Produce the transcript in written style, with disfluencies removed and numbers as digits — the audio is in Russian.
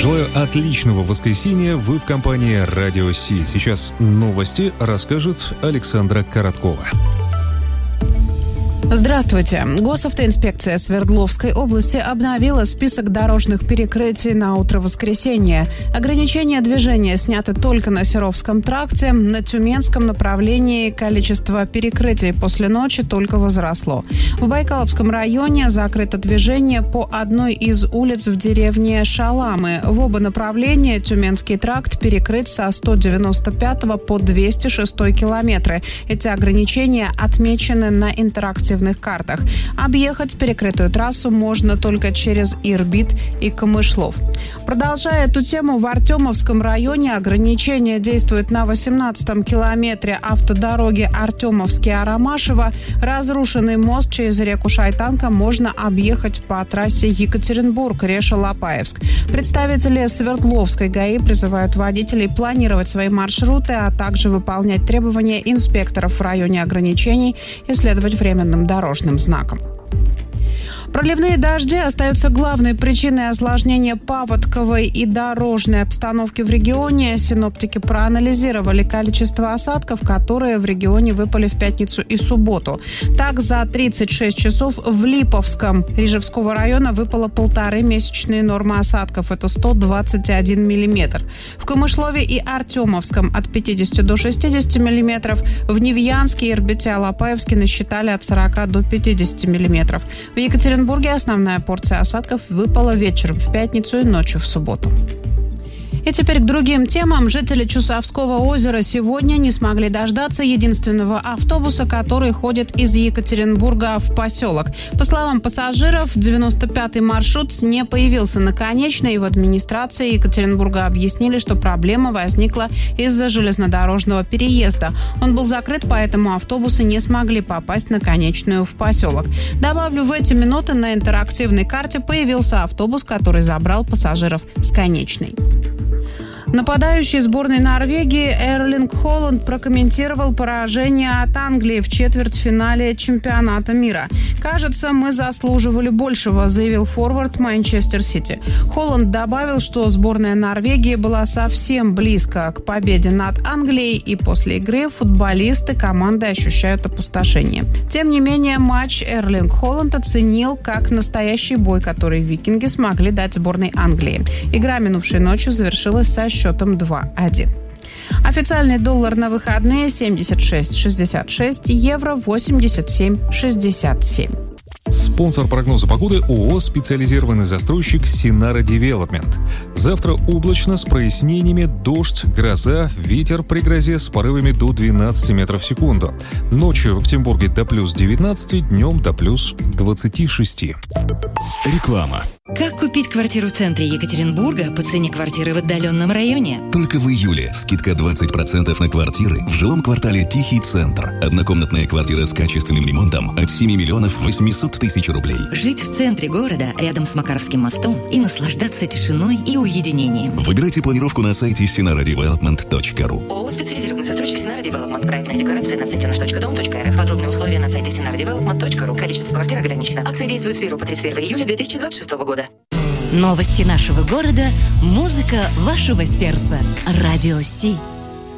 Желаю отличного воскресенья. Вы в компании Радио Си. Сейчас новости расскажет Александра Короткова. Здравствуйте. Госавтоинспекция Свердловской области обновила список дорожных перекрытий на утро воскресенья. Ограничения движения сняты только на Серовском тракте. На Тюменском направлении количество перекрытий после ночи только возросло. В Байкаловском районе закрыто движение по одной из улиц в деревне Шаламы. В оба направления Тюменский тракт перекрыт со 195 по 206 километры. Эти ограничения отмечены на интерактивных картах. Объехать перекрытую трассу можно только через Ирбит и Камышлов. Продолжая эту тему, в Артемовском районе ограничения действуют на 18-м километре автодороги Артемовский-Арамашево. Разрушенный мост через реку Шайтанка можно объехать по трассе Екатеринбург-Реша-Лопаевск. Представители Свердловской ГАИ призывают водителей планировать свои маршруты, а также выполнять требования инспекторов в районе ограничений и следовать временным дорожным знакам. Проливные дожди остаются главной причиной осложнения паводковой и дорожной обстановки в регионе. Синоптики проанализировали количество осадков, которые в регионе выпали в пятницу и субботу. Так, за 36 часов в Липовском Рижевского района выпало 1,5 месячные нормы осадков. Это 121 миллиметр. В Камышлове и Артемовском от 50 до 60 миллиметров. В Невьянске, Ирбите, Алапаевске насчитали от 40 до 50 миллиметров. В Екатеринбурге основная порция осадков выпала вечером в пятницу и ночью в субботу. И теперь к другим темам. Жители Чусовского озера сегодня не смогли дождаться единственного автобуса, который ходит из Екатеринбурга в поселок. По словам пассажиров, 95-й маршрут не появился на конечной, и в администрации Екатеринбурга объяснили, что проблема возникла из-за железнодорожного переезда. Он был закрыт, поэтому автобусы не смогли попасть на конечную в поселок. Добавлю, в эти минуты на интерактивной карте появился автобус, который забрал пассажиров с конечной. Нападающий сборной Норвегии Эрлинг Холланд прокомментировал поражение от Англии в четвертьфинале чемпионата мира. «Кажется, мы заслуживали большего», — заявил форвард Манчестер Сити. Холланд добавил, что сборная Норвегии была совсем близко к победе над Англией, и после игры футболисты команды ощущают опустошение. Тем не менее, матч Эрлинг Холланд оценил как настоящий бой, который викинги смогли дать сборной Англии. Игра минувшей ночью завершилась со счетом 2-1. Официальный доллар на выходные 76,66, евро 87,67. Спонсор прогноза погоды ООО «Специализированный застройщик Синара Девелопмент». Завтра облачно с прояснениями, дождь, гроза, ветер при грозе с порывами до 12 метров в секунду. Ночью в Екатеринбурге до плюс 19, днем до плюс 26. Реклама. Как купить квартиру в центре Екатеринбурга по цене квартиры в отдаленном районе? Только в июле скидка 20% на квартиры в жилом квартале «Тихий центр». Однокомнатная квартира с качественным ремонтом от 7 миллионов 800 тысяч рублей. Жить в центре города, рядом с Макаровским мостом, и наслаждаться тишиной и уединением. Выбирайте планировку на сайте sinaradevelopment.ru. ООО «Специализированный застройщик Синара Девелопмент». Проектная декларация на сайте nаш.дом.рф. Подробные условия на сайте sinaradevelopment.ru. Количество квартир ограничено. Акция действует с 1 по 31 июля 2026 года. Новости нашего города, музыка вашего сердца. Радио Си.